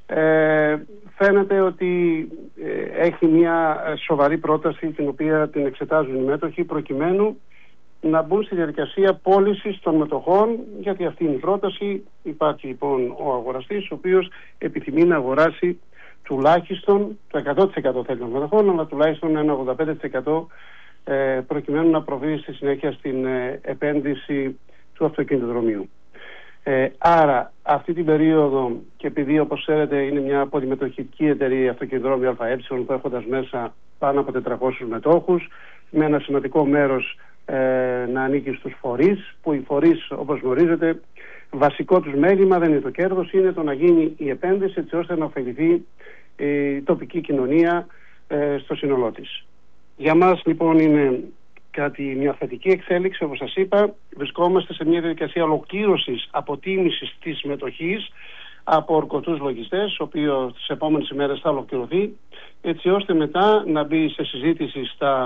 Φαίνεται ότι έχει μια σοβαρή πρόταση την οποία την εξετάζουν οι μέτοχοι προκειμένου να μπουν στη διαδικασία πώλησης των μετοχών, γιατί αυτή είναι η πρόταση. Υπάρχει λοιπόν ο αγοραστής ο οποίος επιθυμεί να αγοράσει τουλάχιστον το 100% θέλει των μετοχών, αλλά τουλάχιστον ένα 85% προκειμένου να προβεί στη συνέχεια στην επένδυση του αυτοκινητοδρομίου. Άρα αυτή την περίοδο, και επειδή όπως ξέρετε είναι μια πολυμετοχική εταιρεία αυτοκινητοδρόμιο ΑΕ που έχοντας μέσα πάνω από 400 μετόχους, με ένα σημαντικό μέρος να ανήκει στους φορείς, που οι φορείς όπως γνωρίζετε βασικό τους μέλημα δεν είναι το κέρδος, είναι το να γίνει η επένδυση έτσι ώστε να ωφεληθεί η τοπική κοινωνία στο σύνολό της. Για μας λοιπόν είναι μια θετική εξέλιξη, όπως σας είπα. Βρισκόμαστε σε μια διαδικασία ολοκλήρωσης αποτίμησης της μετοχής από ορκωτούς λογιστές, ο οποίος τις επόμενες ημέρες θα ολοκληρωθεί, έτσι ώστε μετά να μπει σε συζήτηση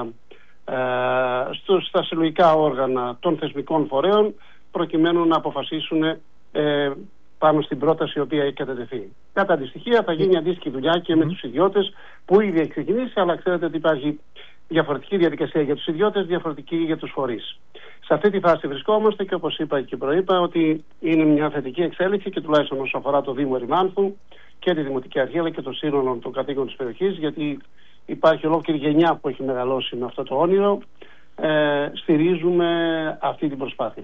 στα συλλογικά όργανα των θεσμικών φορέων, προκειμένου να αποφασίσουν πάνω στην πρόταση η οποία έχει κατατεθεί. Κατά αντιστοιχεία θα γίνει αντίστοιχη δουλειά και με τους ιδιώτες, που ήδη έχει ξεκινήσει, αλλά ξέρετε ότι υπάρχει διαφορετική διαδικασία για τους ιδιώτες, διαφορετική για τους φορείς. Σε αυτή τη φάση βρισκόμαστε και όπως είπα και προείπα ότι είναι μια θετική εξέλιξη, και τουλάχιστον όσον αφορά το Δήμο Ερημάνθου και τη Δημοτική Αρχή αλλά και το σύνολο των κατοίκων της περιοχής, γιατί υπάρχει ολόκληρη γενιά που έχει μεγαλώσει με αυτό το όνειρο. Στηρίζουμε αυτή την προσπάθεια.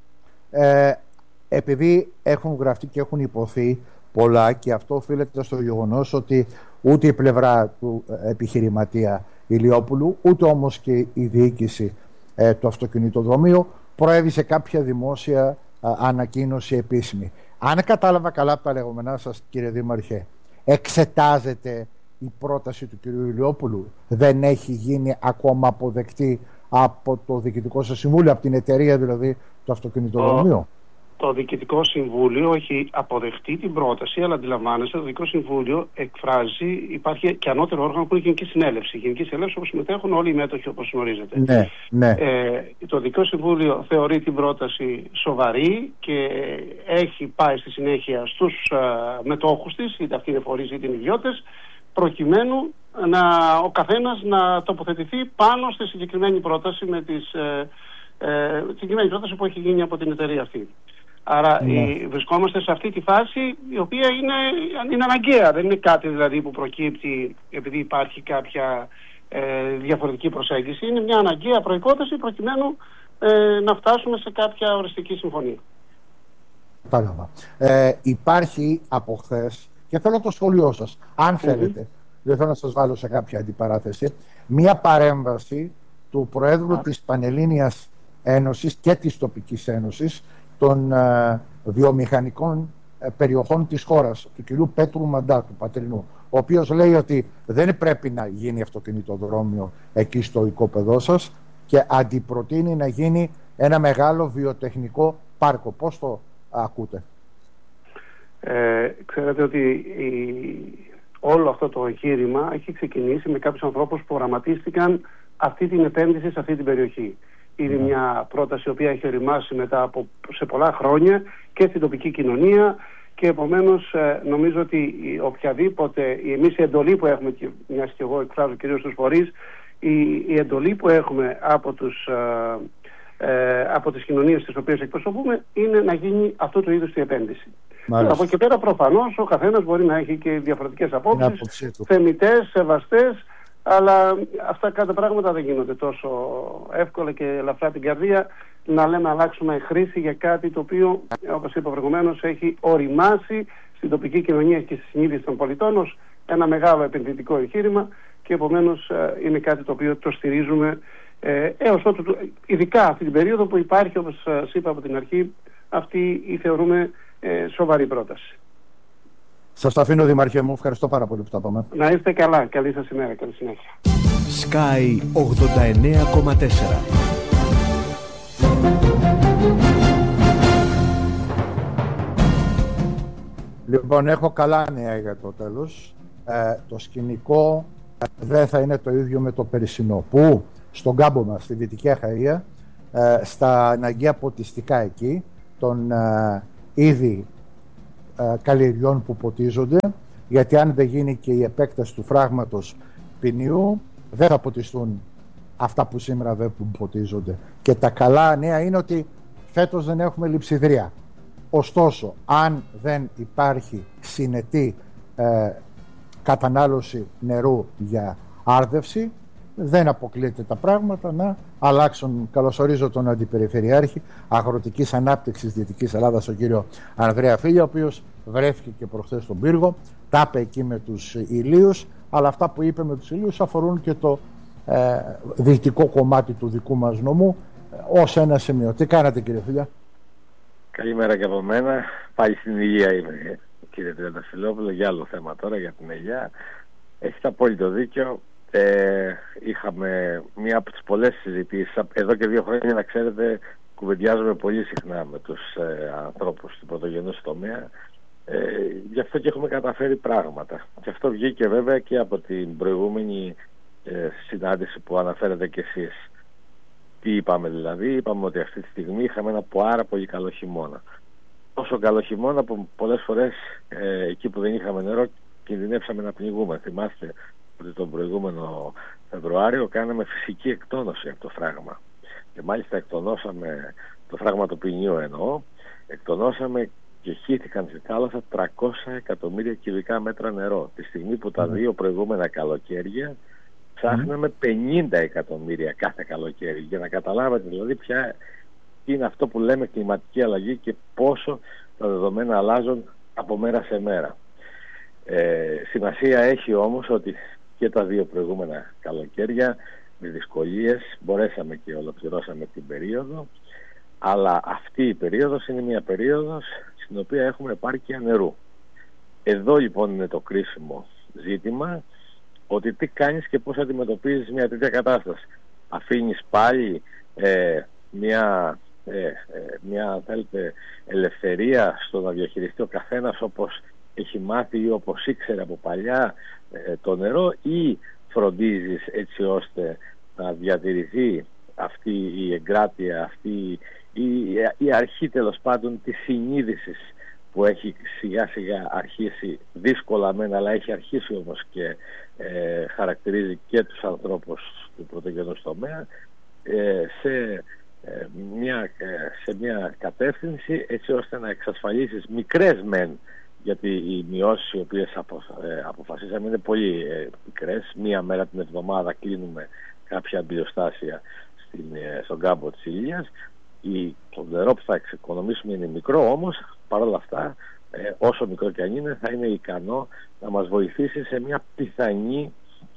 Επειδή έχουν γραφτεί και έχουν υποθεί πολλά, και αυτό οφείλεται στο γεγονός ότι ούτε η πλευρά του επιχειρηματία Ηλιόπουλου, ούτε όμως και η διοίκηση του αυτοκινητοδρομίου προέβησε κάποια δημόσια ανακοίνωση επίσημη. Αν κατάλαβα καλά από τα λεγόμενά σας, κύριε Δήμαρχε, εξετάζεται η πρόταση του κυρίου Ηλιόπουλου, δεν έχει γίνει ακόμα αποδεκτή από το Διοικητικό σας Συμβούλιο, από την εταιρεία δηλαδή του αυτοκινητοδρομίου? Το Διοικητικό Συμβούλιο έχει αποδεχτεί την πρόταση, αλλά αντιλαμβάνεστε, το Διοικητικό Συμβούλιο εκφράζει, υπάρχει και ανώτερο όργανο που είναι Γενική Συνέλευση. Η Γενική Συνέλευση όπου συμμετέχουν όλοι οι μέτοχοι, όπως γνωρίζετε. Ναι. Το Διοικητικό Συμβούλιο θεωρεί την πρόταση σοβαρή και έχει πάει στη συνέχεια στους μετόχους της, είτε αυτοί είναι φορείς είτε είναι ιδιώτες, προκειμένου ο καθένας να τοποθετηθεί πάνω στη συγκεκριμένη πρόταση, συγκεκριμένη πρόταση που έχει γίνει από την εταιρεία αυτή. Άρα βρισκόμαστε σε αυτή τη φάση, η οποία είναι αναγκαία. Δεν είναι κάτι δηλαδή που προκύπτει επειδή υπάρχει κάποια διαφορετική προσέγγιση. Είναι μια αναγκαία προϋπόθεση προκειμένου να φτάσουμε σε κάποια οριστική συμφωνία. Κατάλαβα. Υπάρχει από χθες, και θέλω το σχόλιο σας, αν θέλετε, δεν θέλω να σας βάλω σε κάποια αντιπαράθεση, μια παρέμβαση του Προέδρου της Πανελλήνιας Ένωσης και της Τοπικής Ένωσης των βιομηχανικών περιοχών της χώρας, του κυρίου Πέτρου Μαντά, του Πατρινού, ο οποίος λέει ότι δεν πρέπει να γίνει αυτοκινητοδρόμιο εκεί στο οικόπεδό σας και αντιπροτείνει να γίνει ένα μεγάλο βιοτεχνικό πάρκο. Πώς το ακούτε? Ξέρετε ότι όλο αυτό το εγχείρημα έχει ξεκινήσει με κάποιους ανθρώπους που οραματίστηκαν αυτή την επένδυση σε αυτή την περιοχή. Είναι μια πρόταση η οποία έχει οριμάσει μετά σε πολλά χρόνια και στην τοπική κοινωνία, και επομένως νομίζω ότι εμείς η εντολή που έχουμε, μιας και εγώ εκφράζω κυρίως στους φορείς, η εντολή που έχουμε από τις κοινωνίες τις οποίες εκπροσωπούμε είναι να γίνει αυτού του είδους η επένδυση. Από εκεί πέρα προφανώς ο καθένας μπορεί να έχει και διαφορετικές απόψεις, θεμιτές, σεβαστές, αλλά αυτά κάποια πράγματα δεν γίνονται τόσο εύκολα και ελαφρά την καρδία να λέμε αλλάξουμε χρήση για κάτι το οποίο, όπως είπα προηγουμένως, έχει οριμάσει στην τοπική κοινωνία και στη συνείδηση των πολιτών ως ένα μεγάλο επενδυτικό εγχείρημα, και επομένως είναι κάτι το οποίο το στηρίζουμε έως ότου, ειδικά αυτή την περίοδο που υπάρχει, όπως σας είπα από την αρχή, αυτή η θεωρούμε σοβαρή πρόταση. Σας τα αφήνω, Δημαρχέ μου. Ευχαριστώ πάρα πολύ που τα πάμε. Να είστε καλά. Καλή σας ημέρα. Καλή συνέχεια. Sky 89,4. Λοιπόν, έχω καλά νέα για το τέλος. Το σκηνικό δεν θα είναι το ίδιο με το περσινό, που στον κάμπο μας, στη Δυτική Αχαΐα, στα αναγκαία ποτιστικά εκεί, των ήδη καλλιεργιών που ποτίζονται, γιατί αν δεν γίνει και η επέκταση του φράγματος ποινιού, δεν θα ποτιστούν αυτά που σήμερα δεν ποτίζονται. Και τα καλά νέα είναι ότι φέτος δεν έχουμε λειψιδρία. Ωστόσο, αν δεν υπάρχει συνετή κατανάλωση νερού για άρδευση, δεν αποκλείεται τα πράγματα να αλλάξουν. Καλωσορίζω τον Αντιπεριφερειάρχη Αγροτικής Ανάπτυξης Δυτικής Ελλάδας, τον κύριο Ανδρέα Φίλια, ο οποίος βρέθηκε και προχθές στον πύργο, τα είπε εκεί με τους ηλίους, αλλά αυτά που είπε με τους ηλίους αφορούν και το δυτικό κομμάτι του δικού μας νομού ως ένα σημείο. Τι κάνατε, κύριε Φίλια? Καλημέρα και από μένα. Πάλι στην υγεία είμαι, κύριε Τριανταφυλόπουλο, για άλλο θέμα τώρα, για την υγεία. Έχετε απόλυτο δίκιο. Είχαμε μία από τις πολλές συζητήσεις. Εδώ και 2 χρόνια, να ξέρετε, κουβεντιάζουμε πολύ συχνά με τους ανθρώπους του πρωτογενούς τομέα. Γι' αυτό και έχουμε καταφέρει πράγματα. Και αυτό βγήκε βέβαια και από την προηγούμενη συνάντηση που αναφέρετε κι εσείς. Τι είπαμε δηλαδή? Είπαμε ότι αυτή τη στιγμή είχαμε ένα πάρα πολύ καλό χειμώνα. Τόσο καλό χειμώνα που πολλές φορές εκεί που δεν είχαμε νερό κινδυνεύσαμε να πνιγούμε. Θυμάστε ότι τον προηγούμενο Φεβρουάριο κάναμε φυσική εκτόνωση από το φράγμα. Και μάλιστα εκτονώσαμε το φράγμα του ποινιού, εννοώ. Εκτονώσαμε και χύθηκαν στη θάλασσα 300 εκατομμύρια κυβικά μέτρα νερό. Τη στιγμή που τα 2 προηγούμενα καλοκαίρια ψάχναμε 50 εκατομμύρια κάθε καλοκαίρι. Για να καταλάβετε δηλαδή ποια είναι αυτό που λέμε κλιματική αλλαγή και πόσο τα δεδομένα αλλάζουν από μέρα σε μέρα. Σημασία έχει όμως ότι και τα 2 προηγούμενα καλοκαίρια με δυσκολίες μπορέσαμε και ολοκληρώσαμε την περίοδο, αλλά αυτή η περίοδος είναι μια περίοδος στην οποία έχουμε επάρκεια νερού. Εδώ λοιπόν είναι το κρίσιμο ζήτημα, ότι τι κάνεις και πώς αντιμετωπίζεις μια τέτοια κατάσταση. Αφήνεις πάλι μια αν θέλετε, ελευθερία στο να διαχειριστεί ο καθένας όπως έχει μάθει ή όπως ήξερε από παλιά το νερό, ή φροντίζεις έτσι ώστε να διατηρηθεί αυτή η εγκράτεια, αυτή η αρχή τέλος πάντων της συνείδησης που έχει σιγά σιγά αρχίσει, δύσκολα μεν, αλλά έχει αρχίσει όμως και χαρακτηρίζει και τους ανθρώπους του πρωτογενούς τομέα σε μια κατεύθυνση, έτσι ώστε να εξασφαλίσεις μικρές μεν, γιατί οι μειώσεις οι οποίες αποφασίσαμε είναι πολύ μικρές. 1 μέρα την εβδομάδα κλείνουμε κάποια αντιλιοστάσια στον κάμπο της Ηλίας. Το νερό που θα εξοικονομήσουμε είναι μικρό, όμως παρόλα αυτά, όσο μικρό και αν είναι, θα είναι ικανό να μας βοηθήσει σε μια πιθανή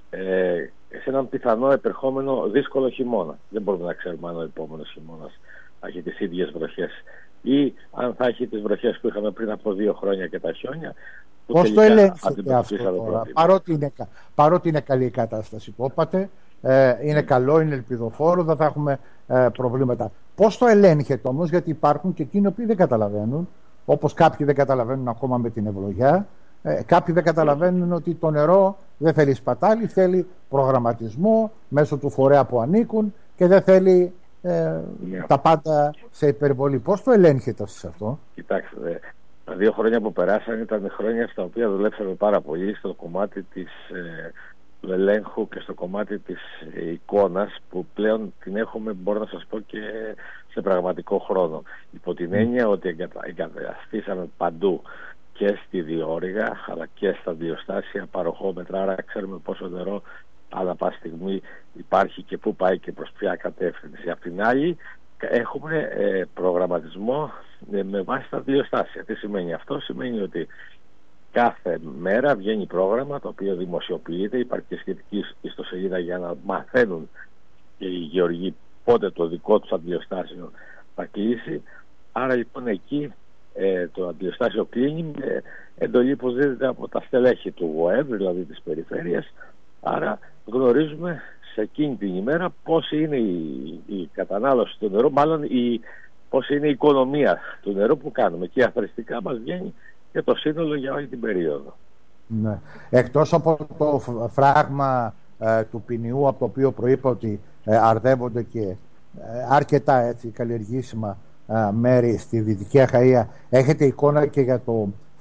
σε έναν πιθανό επερχόμενο δύσκολο χειμώνα. Δεν μπορούμε να ξέρουμε αν ο επόμενος χειμώνας θα έχει τις ίδιες βροχές ή αν θα έχει τις βροχές που είχαμε πριν από 2 χρόνια και τα χιόνια. Πώς το ελέγχετε αυτό τώρα, παρότι είναι καλή η κατάσταση που είπατε, είναι καλό, είναι ελπιδοφόρο, δεν θα έχουμε προβλήματα. Πώς το ελέγχετε όμως? Γιατί υπάρχουν και εκείνοι που δεν καταλαβαίνουν, όπως κάποιοι δεν καταλαβαίνουν ακόμα με την ευλογιά. Κάποιοι δεν καταλαβαίνουν ότι το νερό δεν θέλει σπατάλη, θέλει προγραμματισμό μέσω του φορέα που ανήκουν και δεν θέλει τα πάντα σε υπερβολή. Πώς το ελέγχετε σε αυτό? Κοιτάξτε, τα 2 χρόνια που περάσαν ήταν χρόνια στα οποία δουλέψαμε πάρα πολύ στο κομμάτι του ελέγχου και στο κομμάτι της εικόνας, που πλέον την έχουμε, μπορώ να σας πω, και σε πραγματικό χρόνο. Υπό την έννοια ότι εγκαταστήσαμε παντού, και στη διόρυγα αλλά και στα διοστάσια παροχόμετρα, άρα ξέρουμε πόσο νερό ανά πάση στιγμή υπάρχει και πού πάει και προς ποια κατεύθυνση. Απ' την άλλη έχουμε προγραμματισμό με βάση τα διοστάσια. Τι σημαίνει αυτό? Σημαίνει ότι κάθε μέρα βγαίνει πρόγραμμα το οποίο δημοσιοποιείται, υπάρχει και σχετική ιστοσελίδα για να μαθαίνουν και οι γεωργοί πότε το δικό τους αντιοστάσιο θα κλείσει. Άρα λοιπόν εκεί το αντιοστάσιο κλείνει με εντολή που δίδεται από τα στελέχη του ΟΕΒ, δηλαδή της περιφέρειας. Άρα γνωρίζουμε σε εκείνη την ημέρα πώς είναι η κατανάλωση του νερού, μάλλον πώς είναι η οικονομία του νερού που κάνουμε, και αθροιστικά μας βγαίνει και το σύνολο για όλη την περίοδο. Ναι. Εκτός από το φράγμα του ποινιού, από το οποίο προείπα ότι αρδεύονται και αρκετά έτσι καλλιεργήσιμα μέρη στη Δυτική Αχαΐα, έχετε εικόνα και για το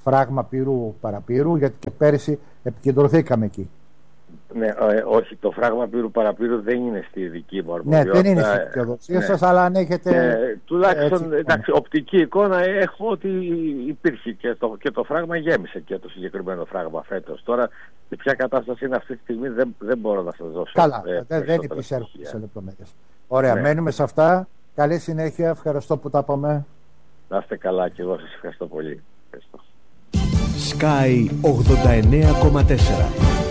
φράγμα πύρου παραπύρου, γιατί και πέρυσι επικεντρωθήκαμε εκεί. Ναι, όχι, το φράγμα πύρου παραπύρου δεν είναι στη δική μου αρμοδιότητα. Ναι, δεν είναι στη δικαιοδοσία σας, αλλά αν έχετε... τουλάχιστον, εντάξει, οπτική εικόνα έχω ότι υπήρχε και το φράγμα γέμισε και το συγκεκριμένο φράγμα φέτος. Τώρα, σε ποια κατάσταση είναι αυτή τη στιγμή δεν μπορώ να σας δώσω. Καλά, δεν επισέρχομαι σε λεπτομέρειες. Ωραία, μένουμε σε αυτά. Καλή συνέχεια, ευχαριστώ που τα είπαμε. Να είστε καλά και εγώ σας ευχαριστώ πολύ. Ευχαριστώ. Sky 89,4.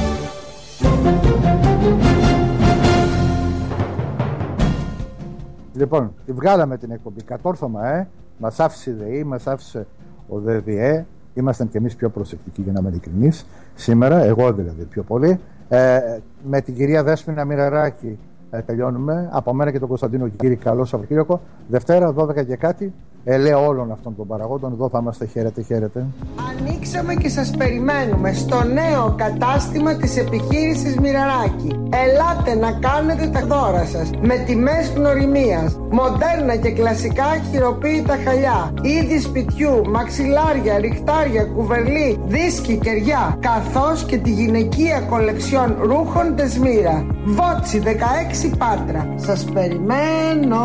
Λοιπόν, τη βγάλαμε την εκπομπή. Κατόρθωμα, μας άφησε η ΔΕΗ, μας άφησε ο ΔΔΕ. Ήμασταν κι εμείς πιο προσεκτικοί, για να είμαι ειλικρινής. Σήμερα, εγώ δηλαδή πιο πολύ. Με την κυρία Δέσποινα Μοιραράκη τελειώνουμε. Από μένα και τον Κωνσταντίνο Κύρι, καλό Σαββατοκύριακο. Δευτέρα, 12 και κάτι. Λέω όλων αυτών των παραγόντων. Εδώ θα είμαστε. Χαίρετε, χαίρετε. Ανοίξαμε και σας περιμένουμε στο νέο κατάστημα της επιχείρησης Μοιραράκη. Ελάτε να κάνετε τα δώρα σας με τιμές γνωριμίας. Μοντέρνα και κλασικά χειροποίητα χαλιά, είδη σπιτιού, μαξιλάρια, ριχτάρια, κουβερλί, δίσκοι, κεριά, καθώς και τη γυναικεία κολεξιόν ρούχων Τεσμύρα. Βότσι 16 Πάτρα. Σας περιμένω.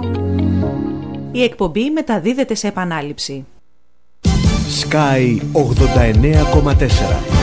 Η εκπομπή μεταδίδεται σε επανάληψη. Sky 89,4.